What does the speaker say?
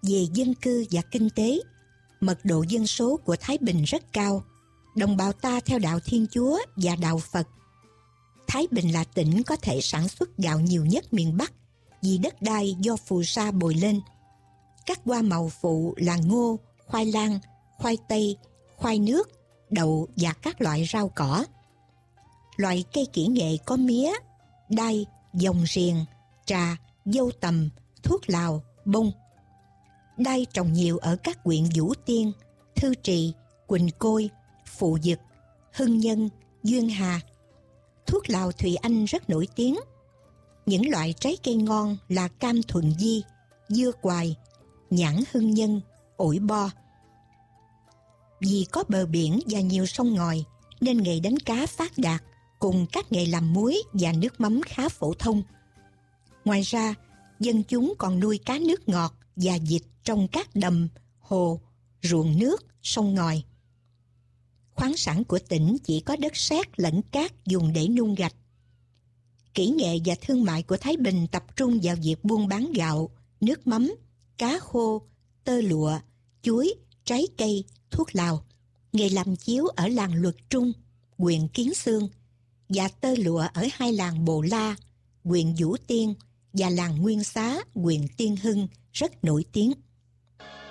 Về dân cư và kinh tế, mật độ dân số của Thái Bình rất cao. Đồng bào ta theo đạo Thiên Chúa và đạo Phật. Thái Bình là tỉnh có thể sản xuất gạo nhiều nhất miền Bắc vì đất đai do phù sa bồi lên. Các hoa màu phụ là ngô, khoai lang, khoai tây, khoai nước, đậu và các loại rau cỏ. Loại cây kỹ nghệ có mía, đay, dòng riềng, trà, dâu tằm, thuốc lào, bông. Đay trồng nhiều ở các huyện Vũ Tiên, Thư Trì, Quỳnh Côi, Phụ Dực, Hưng Nhân, Duyên Hà. Thuốc lào Thụy Anh rất nổi tiếng. Những loại trái cây ngon là cam Thuận Di, dưa Quài, nhãn Hưng Nhân, ổi bo. Vì có bờ biển và nhiều sông ngòi nên nghề đánh cá phát đạt, cùng các nghề làm muối và nước mắm khá phổ thông. Ngoài ra, dân chúng còn nuôi cá nước ngọt và vịt trong các đầm, hồ, ruộng nước, sông ngòi. Khoáng sản của tỉnh chỉ có đất sét lẫn cát dùng để nung gạch. Kỹ nghệ và thương mại của Thái Bình tập trung vào việc buôn bán gạo, nước mắm, cá khô, tơ lụa, chuối, trái cây, thuốc lào. Nghề làm chiếu ở làng Luật Trung, huyện Kiến Xương, và tơ lụa ở hai làng Bồ La, huyện Vũ Tiên, và làng Nguyên Xá, huyện Tiên Hưng rất nổi tiếng.